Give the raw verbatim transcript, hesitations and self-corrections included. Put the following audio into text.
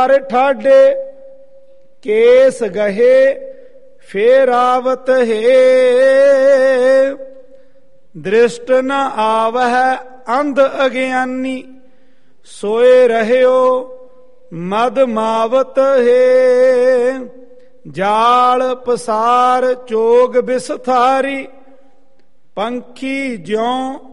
ਠਾਡੇ case ਗਹੇ ਫੇਰ ਆਵਤ ਹੈ। ਦ੍ਰਿਸ਼ਟ ਨ ਆਵਹਿ ਅੰਧ ਅਗਿਆਨੀ ਸੋਏ ਰਹਿਓ ਮਦ ਮਾਵਤ ਹੈ। ਜਾਲ ਪਸਾਰ ਚੋਗ ਬਿਸਥਾਰੀ ਪੰਖੀ ਜਿਉ